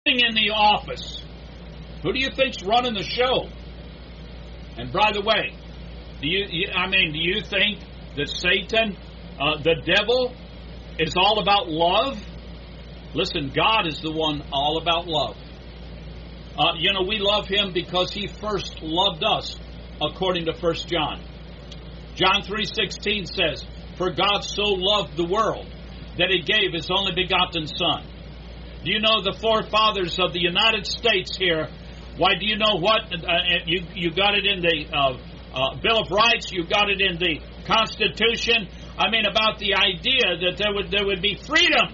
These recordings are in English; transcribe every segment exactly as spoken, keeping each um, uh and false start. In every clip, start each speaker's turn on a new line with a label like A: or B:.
A: in the office. Who do you think's running the show? And by the way, do you, you I mean, do you think that Satan, uh, the devil, is all about love? Listen, God is the one all about love. Uh, you know, we love Him because He first loved us, according to First John. John three sixteen says, "For God so loved the world that He gave His only begotten Son." Do you know the forefathers of the United States here? Why, do you know what? Uh, you, you got it in the uh, uh, Bill of Rights. You got it in the Constitution. I mean, about the idea that there would there would be freedom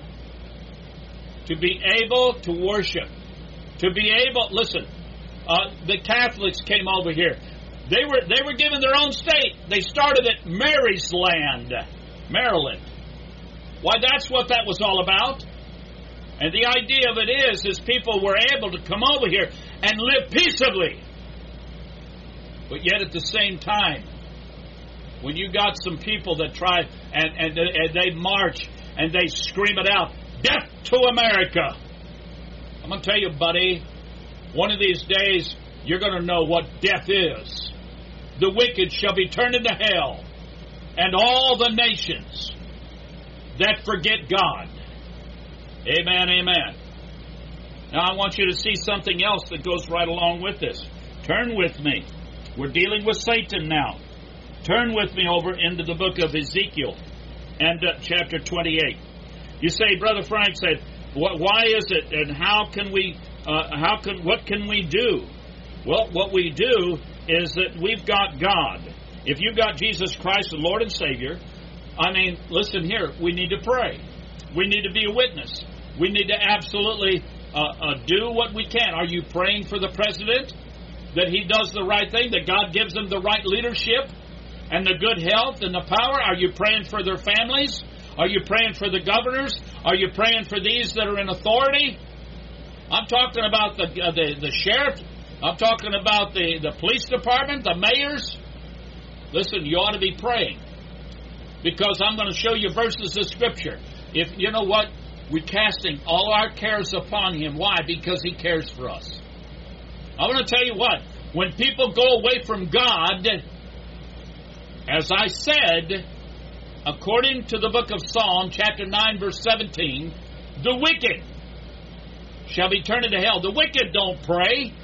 A: to be able to worship, to be able. Listen, uh, the Catholics came over here. They were they were given their own state. They started at Mary's Land, Maryland. Why, that's what that was all about. And the idea of it is, is people were able to come over here and live peaceably. But yet at the same time, when you got some people that try and, and, and they march and they scream it out, "Death to America!" I'm going to tell you, buddy, one of these days you're going to know what death is. The wicked shall be turned into hell, and all the nations that forget God. Amen, amen. Now I want you to see something else that goes right along with this. Turn with me. We're dealing with Satan now. Turn with me over into the book of Ezekiel and uh, chapter twenty-eight. You say, Brother Frank said, why is it and how can we, uh, how can, what can we do? Well, what we do is that we've got God. If you've got Jesus Christ, the Lord and Savior, I mean, listen here, we need to pray. We need to be a witness. We need to absolutely uh, uh, do what we can. Are you praying for the president? That he does the right thing? That God gives him the right leadership and the good health and the power? Are you praying for their families? Are you praying for the governors? Are you praying for these that are in authority? I'm talking about the uh, the, the sheriff. I'm talking about the, the police department, the mayors. Listen, you ought to be praying. Because I'm going to show you verses of Scripture. If you know what? We're casting all our cares upon Him. Why? Because He cares for us. I want to tell you what. When people go away from God, as I said, according to the book of Psalm, chapter nine, verse seventeen, the wicked shall be turned into hell. The wicked don't pray.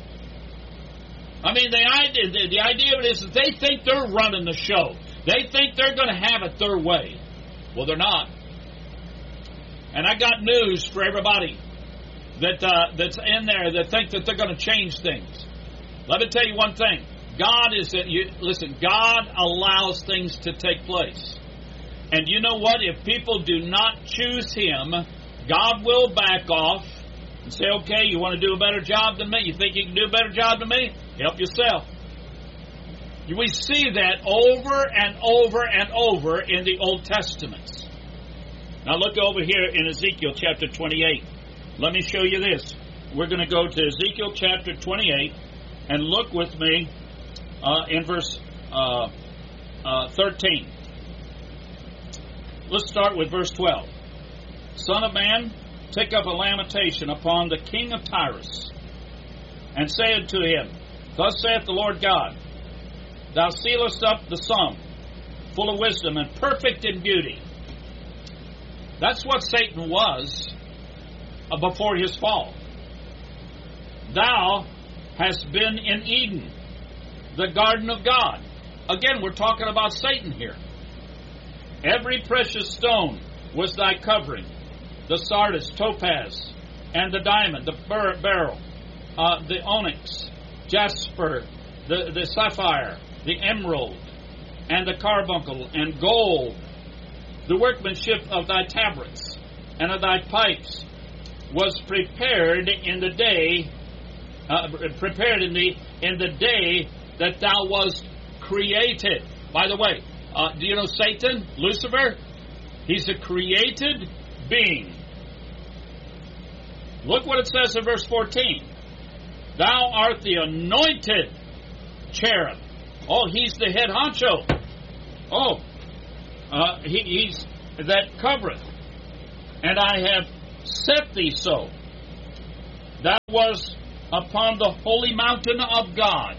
A: I mean, the idea, the, the idea of it is that they think they're running the show. They think they're going to have it their way. Well, they're not. And I got news for everybody that uh, that's in there that think that they're going to change things. Let me tell you one thing. God is that you listen. God allows things to take place, and you know what? If people do not choose Him, God will back off and say, "Okay, you want to do a better job than me? You think you can do a better job than me? Help yourself." We see that over and over and over in the Old Testament. Now look over here in Ezekiel chapter twenty-eight. Let me show you this. We're going to go to Ezekiel chapter twenty-eight and look with me uh, in verse uh, uh, thirteen. Let's start with verse twelve. "Son of man, take up a lamentation upon the king of Tyrus, and say unto him, Thus saith the Lord God, Thou sealest up the sum, full of wisdom and perfect in beauty." That's what Satan was uh, before his fall. "Thou hast been in Eden, the garden of God." Again, we're talking about Satan here. "Every precious stone was thy covering, the sardius, topaz, and the diamond, the ber- beryl, uh, the onyx, jasper, the, the sapphire, the emerald, and the carbuncle, and gold. The workmanship of thy tabrets and of thy pipes was prepared in the day, uh, prepared in the in the day that thou wast created." By the way, uh, do you know Satan, Lucifer? He's a created being. Look what it says in verse fourteen. "Thou art the anointed cherub." Oh, he's the head honcho. Oh, uh, he, he's that covereth. "And I have set thee so. that was upon the holy mountain of God.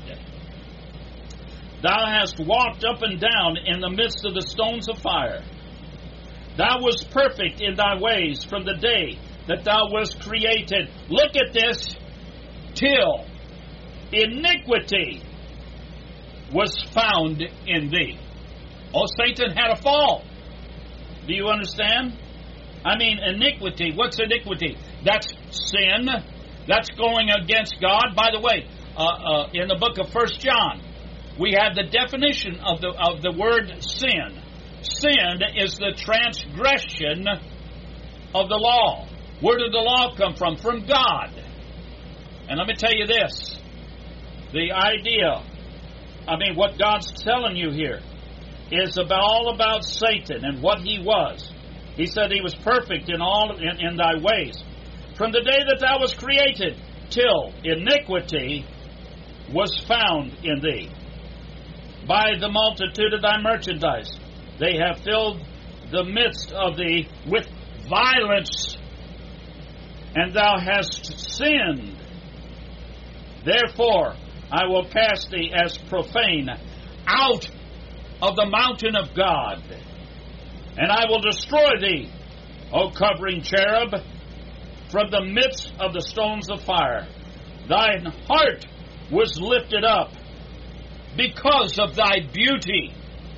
A: Thou hast walked up and down in the midst of the stones of fire. Thou wast perfect in thy ways from the day that thou wast created. Look at this. Till iniquity was found in thee. Oh, Satan had a fall. Do you understand? I mean, iniquity. What's iniquity? That's sin. That's going against God. By the way, uh, uh, in the book of First John, we have the definition of the of the word sin. Sin is the transgression of the law. Where did the law come from? From God. And let me tell you this. The idea, I mean, what God's telling you here is about all about Satan and what he was. He said he was perfect in all in, in thy ways. From the day that thou was created, till iniquity was found in thee. By the multitude of thy merchandise, they have filled the midst of thee with violence, and thou hast sinned. Therefore, I will cast thee as profane out of the mountain of God, and I will destroy thee, O covering cherub, from the midst of the stones of fire. Thine heart was lifted up because of thy beauty.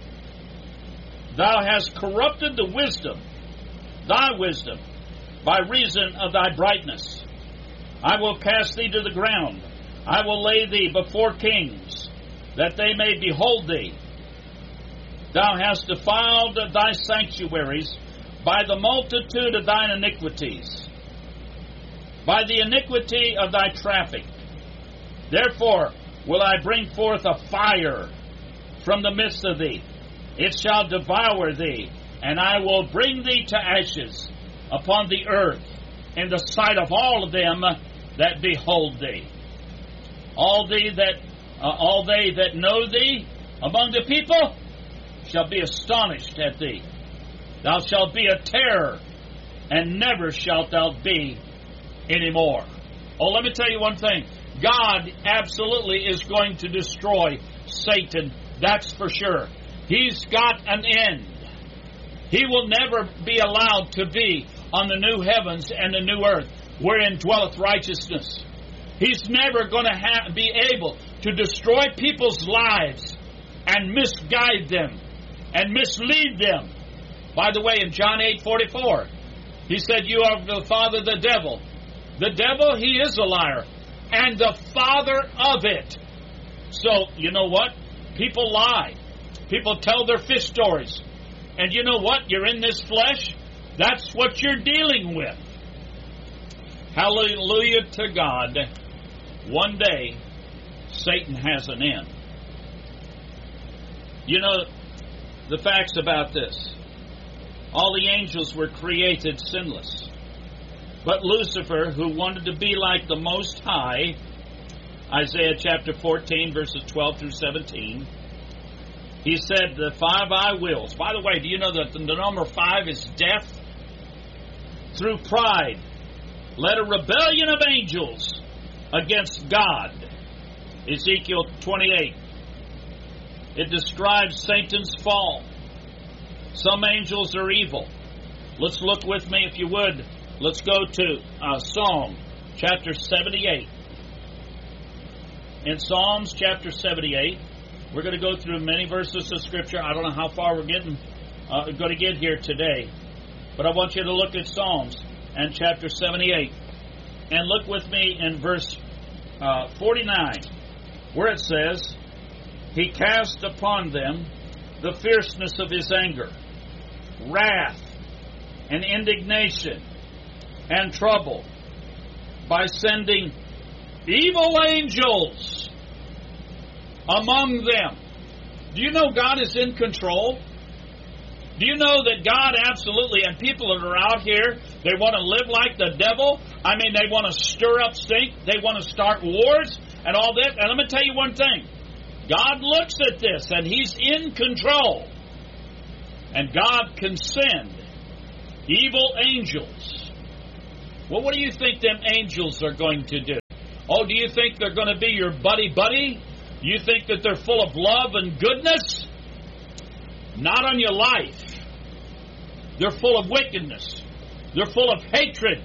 A: Thou hast corrupted the wisdom, thy wisdom, by reason of thy brightness. I will cast thee to the ground. I will lay thee before kings, that they may behold thee. Thou hast defiled thy sanctuaries by the multitude of thine iniquities, by the iniquity of thy traffic. Therefore will I bring forth a fire from the midst of thee. It shall devour thee, and I will bring thee to ashes upon the earth in the sight of all of them that behold thee. All thee that uh, all they that know thee among the people shall be astonished at thee. Thou shalt be a terror, and never shalt thou be any more. Oh, let me tell you one thing. God absolutely is going to destroy Satan. That's for sure. He's got an end. He will never be allowed to be on the new heavens and the new earth, wherein dwelleth righteousness. He's never going to ha- be able to destroy people's lives and misguide them and mislead them. By the way, in John eight forty-four, he said, you are the father of the devil. The devil, he is a liar, and the father of it. So, you know what? People lie. People tell their fish stories. And you know what? You're in this flesh. That's what you're dealing with. Hallelujah to God. One day, Satan has an end. You know, the facts about this. All the angels were created sinless. But Lucifer, who wanted to be like the Most High, Isaiah chapter fourteen, verses twelve through seventeen, he said the five I wills. By the way, do you know that the number five is death? Through pride, led a rebellion of angels against God. Ezekiel twenty-eight. It describes Satan's fall. Some angels are evil. Let's look with me, if you would. Let's go to uh, Psalm chapter seventy-eight. In Psalms chapter seventy-eight, we're going to go through many verses of Scripture. I don't know how far we're getting, uh, going to get here today. But I want you to look at Psalms and chapter seventy-eight. And look with me in verse uh, forty-nine, where it says, He cast upon them the fierceness of His anger, wrath, and indignation, and trouble, by sending evil angels among them. Do you know God is in control? Do you know that God absolutely, and people that are out here, they want to live like the devil? I mean, they want to stir up stink. They want to start wars and all that. And let me tell you one thing. God looks at this, and He's in control. And God can send evil angels Well, what do you think them angels are going to do? Oh, do you think they're going to be your buddy-buddy? You think that they're full of love and goodness? Not on your life. They're full of wickedness. They're full of hatred.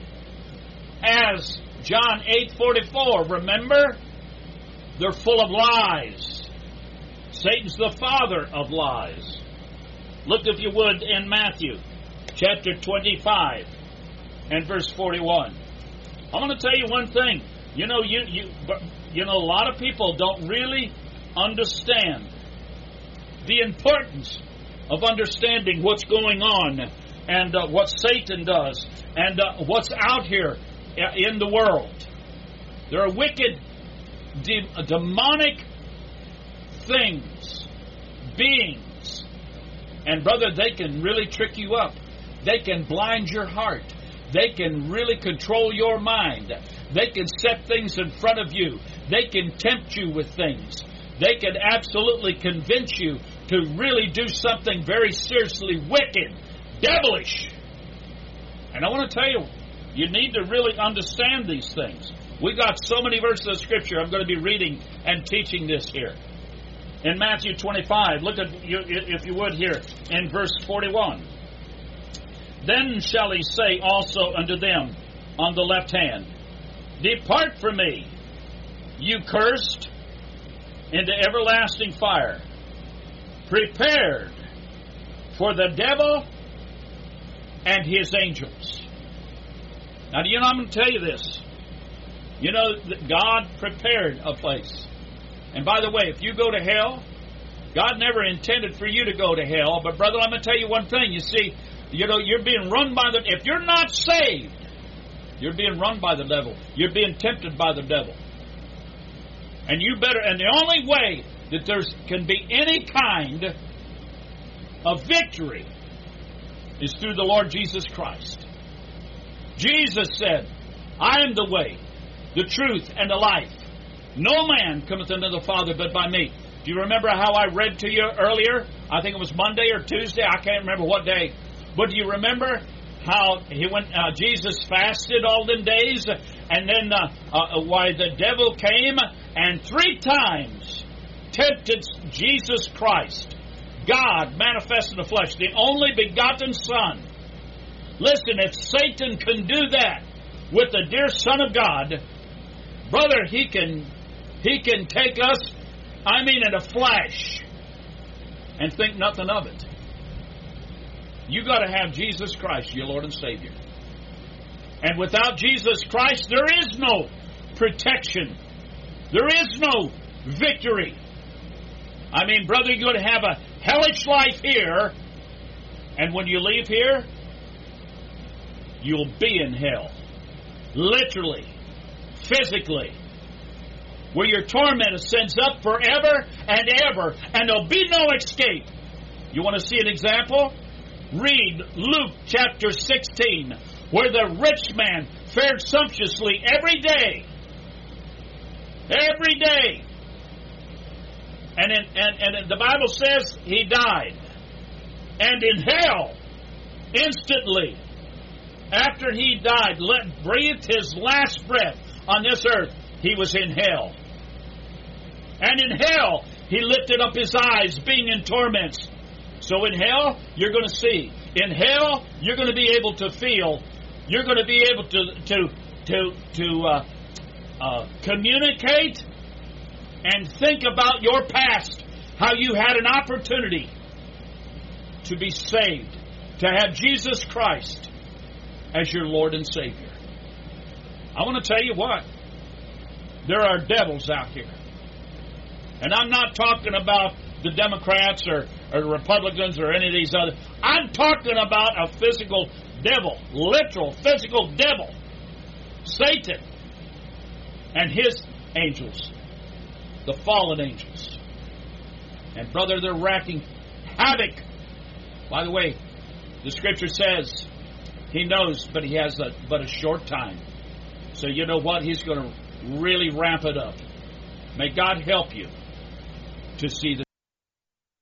A: As John eight forty-four, remember? They're full of lies. Satan's the father of lies. Look, if you would, in Matthew chapter twenty-five and verse forty-one. I'm going to tell you one thing. You know, you you you know, a lot of people don't really understand the importance of understanding what's going on and uh, what Satan does and uh, what's out here in the world. There are wicked, de- demonic things, beings, and brother, they can really trick you up. They can blind your heart. They can really control your mind. They can set things in front of you. They can tempt you with things. They can absolutely convince you to really do something very seriously wicked, devilish. And I want to tell you, you need to really understand these things. We got so many verses of Scripture. I'm going to be reading and teaching this here. In Matthew twenty-five, look at, if you would, here in verse forty-one. Then shall he say also unto them on the left hand, Depart from me, you cursed, into everlasting fire, prepared for the devil and his angels. Now, do you know, I'm going to tell you this. You know that God prepared a place. And by the way, if you go to hell, God never intended for you to go to hell. But brother, I'm going to tell you one thing. You see, you know, you're being run by the... If you're not saved, you're being run by the devil. You're being tempted by the devil. And you better... And the only way that there can be any kind of victory is through the Lord Jesus Christ. Jesus said, I am the way, the truth, and the life. No man cometh unto the Father but by me. Do you remember how I read to you earlier? I think it was Monday or Tuesday. I can't remember what day. But do you remember how he went? Uh, Jesus fasted all them days, and then uh, uh, why the devil came and three times tempted Jesus Christ, God manifest in the flesh, the only begotten Son. Listen, if Satan can do that with the dear Son of God, brother, he can he can take us, I mean in a flash, and think nothing of it. You got to have Jesus Christ, your Lord and Savior. And without Jesus Christ, there is no protection. There is no victory. I mean, brother, you're going to have a hellish life here, and when you leave here, you'll be in hell. Literally, physically, where your torment ascends up forever and ever, and there'll be no escape. You want to see an example? Read Luke chapter sixteen, where the rich man fared sumptuously every day. Every day. And, in, and, and the Bible says he died. And in hell, instantly, after he died, let, breathed his last breath on this earth, he was in hell. And in hell, he lifted up his eyes, being in torments. So in hell, you're going to see. In hell, you're going to be able to feel. You're going to be able to to to to uh, uh, communicate and think about your past, how you had an opportunity to be saved, to have Jesus Christ as your Lord and Savior. I want to tell you what. There are devils out here. And I'm not talking about the Democrats or, or the Republicans or any of these other. I'm talking about a physical devil, literal physical devil, Satan, and his angels, the fallen angels. And brother, they're wreaking havoc. By the way, the Scripture says he knows, but he has a, but a short time. So you know what? He's going to really ramp it up. May God help you to see the